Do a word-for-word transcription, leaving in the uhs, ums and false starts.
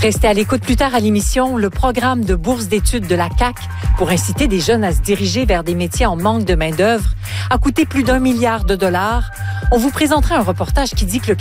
Restez à l'écoute plus tard à l'émission. Le programme de bourse d'études de la C A Q pour inciter des jeunes à se diriger vers des métiers en manque de main-d'œuvre a coûté plus d'un milliard de dollars. On vous présentera un reportage qui dit que le